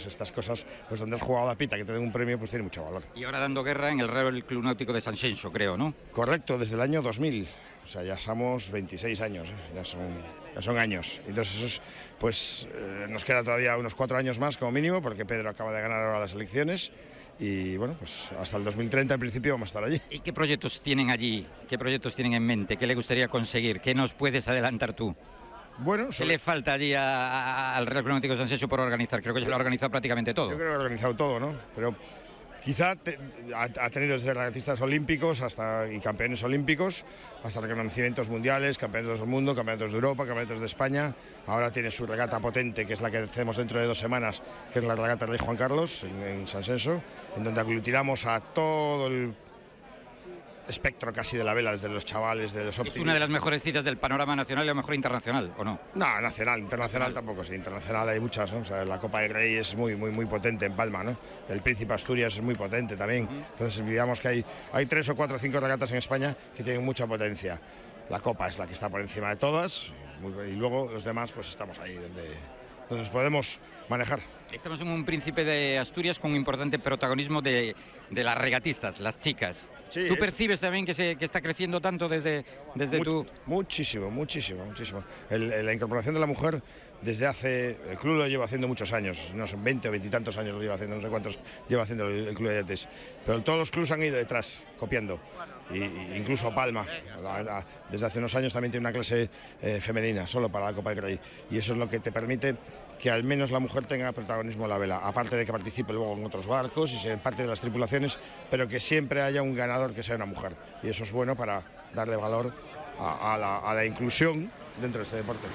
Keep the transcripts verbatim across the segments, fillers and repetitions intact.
pues estas cosas, pues donde has jugado la pita, que te den un premio, pues tiene mucho valor. Y ahora dando guerra en el Real Club Náutico de Sanxenxo, creo, ¿no? Correcto, desde el año dos mil, o sea, ya somos veintiséis años, ¿eh? ya, son, ya son años. Entonces, eso es, pues eh, nos queda todavía unos cuatro años más como mínimo, porque Pedro acaba de ganar ahora las elecciones. Y bueno, pues hasta el dos mil treinta en principio vamos a estar allí. ¿Y qué proyectos tienen allí? ¿Qué proyectos tienen en mente? ¿Qué le gustaría conseguir? ¿Qué nos puedes adelantar tú? Bueno, ¿Qué le falta allí a, a, al Real Club Náutico de Sanxenxo por organizar? Creo que ya lo ha organizado prácticamente todo. Yo creo que ha organizado todo, ¿no? Pero quizá te, ha, ha tenido desde regatistas olímpicos hasta y campeones olímpicos, hasta reconocimientos mundiales, campeonatos del mundo, campeonatos de Europa, campeonatos de España. Ahora tiene su regata potente, que es la que hacemos dentro de dos semanas, que es la regata Rey Juan Carlos, en, en Sanxenxo, en donde aglutinamos a todo el espectro casi de la vela, desde los chavales, de los ópticos. ¿Es una de las mejores citas del panorama nacional y a lo mejor internacional, o no? No, nacional, internacional tampoco, sí, internacional hay muchas, ¿no? O sea, la Copa del Rey es muy, muy, muy potente en Palma, ¿no? El Príncipe Asturias es muy potente también, entonces digamos que hay, hay tres o cuatro o cinco regatas en España que tienen mucha potencia. La Copa es la que está por encima de todas, y luego los demás pues estamos ahí donde, donde nos podemos manejar. Estamos en un Príncipe de Asturias con un importante protagonismo de, de las regatistas, las chicas. Sí, ¿Tú es... percibes también que, se, que está creciendo tanto desde, desde Much, tu...? Muchísimo, muchísimo, muchísimo. El, el, la incorporación de la mujer desde hace... El club lo lleva haciendo muchos años, no sé, veinte o veintitantos años lo lleva haciendo, no sé cuántos lleva haciendo el, el club de yates. Pero todos los clubs han ido detrás, copiando. Y, y incluso Palma, la, la, desde hace unos años también tiene una clase eh, femenina, solo para la Copa del Rey. Y eso es lo que te permite que al menos la mujer tenga protagonismo en la vela, aparte de que participe luego en otros barcos y sea parte de las tripulaciones, pero que siempre haya un ganador que sea una mujer. Y eso es bueno para darle valor a, a, la, a la inclusión dentro de este deporte.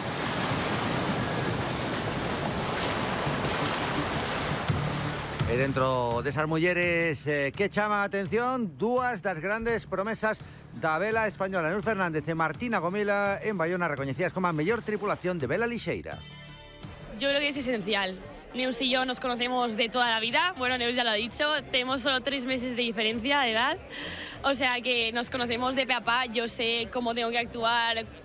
E dentro desas mulleres eh, que chama a atención, dúas das grandes promesas da vela española, Neus Fernández e Martina Gomila, en Bayona, recoñecidas como a mellor tripulación de vela lixeira. Yo creo que es esencial. Neus y yo nos conocemos de toda la vida. Bueno, Neus ya lo ha dicho, tenemos solo tres meses de diferencia de edad. O sea que nos conocemos de pe a pa. Yo sé cómo tengo que actuar eh,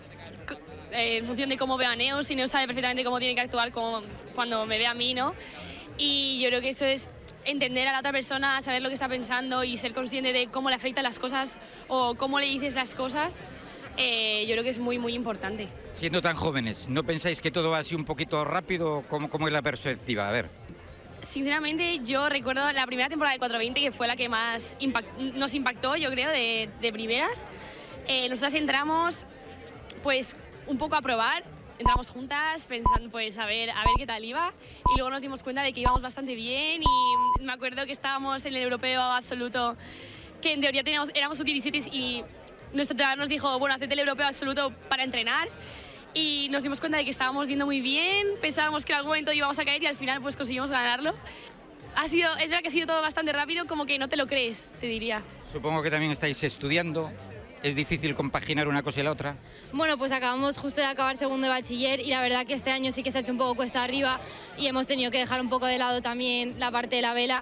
en función de cómo veo a Neus, y Neus sabe perfectamente cómo tiene que actuar como cuando me ve a mí, ¿no? Y yo creo que eso es entender a la otra persona, saber lo que está pensando y ser consciente de cómo le afectan las cosas o cómo le dices las cosas. Eh, yo creo que es muy, muy importante. Siendo tan jóvenes, ¿no pensáis que todo va así un poquito rápido? ¿Cómo, cómo es la perspectiva? A ver. Sinceramente, yo recuerdo la primera temporada de cuatro veinte, que fue la que más impact nos impactó, yo creo, de, de primeras. Eh, nosotras entramos, pues, un poco a probar. Entramos juntas pensando, pues, a ver, a ver qué tal iba, y luego nos dimos cuenta de que íbamos bastante bien, y me acuerdo que estábamos en el europeo absoluto, que en teoría teníamos, éramos sub diecisiete, y nuestro entrenador nos dijo, bueno, haced el europeo absoluto para entrenar, y nos dimos cuenta de que estábamos yendo muy bien, pensábamos que en algún momento íbamos a caer y al final pues conseguimos ganarlo. Ha sido, es verdad que ha sido todo bastante rápido, como que no te lo crees, te diría. Supongo que también estáis estudiando. ¿Es difícil compaginar una cosa y la otra? Bueno, pues acabamos justo de acabar segundo de bachiller, y la verdad que este año sí que se ha hecho un poco cuesta arriba y hemos tenido que dejar un poco de lado también la parte de la vela,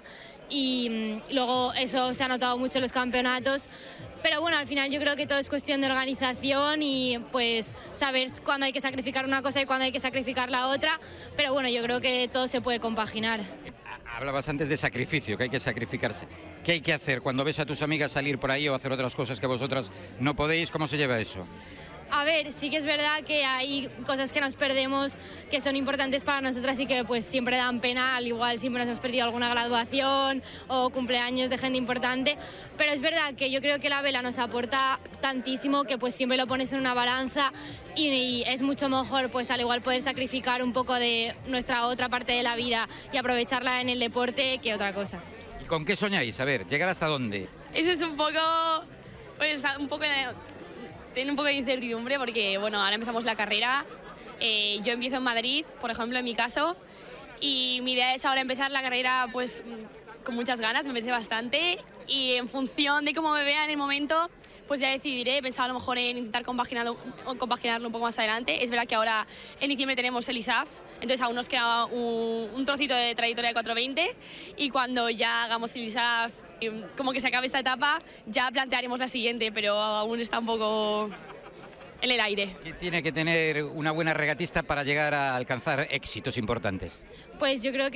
y mmm, luego eso se ha notado mucho en los campeonatos. Pero bueno, al final yo creo que todo es cuestión de organización y pues saber cuándo hay que sacrificar una cosa y cuándo hay que sacrificar la otra. Pero bueno, yo creo que todo se puede compaginar. Hablabas antes de sacrificio, que hay que sacrificarse. ¿Qué hay que hacer cuando ves a tus amigas salir por ahí o hacer otras cosas que vosotras no podéis? ¿Cómo se lleva eso? A ver, sí que es verdad que hay cosas que nos perdemos que son importantes para nosotras y que pues siempre dan pena, al igual siempre nos hemos perdido alguna graduación o cumpleaños de gente importante, pero es verdad que yo creo que la vela nos aporta tantísimo que pues siempre lo pones en una balanza y, y es mucho mejor pues al igual poder sacrificar un poco de nuestra otra parte de la vida y aprovecharla en el deporte que otra cosa. ¿Y con qué soñáis? A ver, ¿llegar hasta dónde? Eso es un poco, pues un poco de... Tiene un poco de incertidumbre porque, bueno, ahora empezamos la carrera. Eh, yo empiezo en Madrid, por ejemplo, en mi caso, y mi idea es ahora empezar la carrera pues con muchas ganas, me apetece bastante, y en función de cómo me vea en el momento, pues ya decidiré. He pensado a lo mejor en intentar compaginarlo, compaginarlo un poco más adelante. Es verdad que ahora en diciembre tenemos el I S A F, entonces aún nos queda un, un trocito de trayectoria de cuatro veinte, y cuando ya hagamos el I S A F, como que se acabe esta etapa, ya plantearemos la siguiente, pero aún está un poco en el aire. ¿Qué tiene que tener una buena regatista para llegar a alcanzar éxitos importantes? Pues yo creo que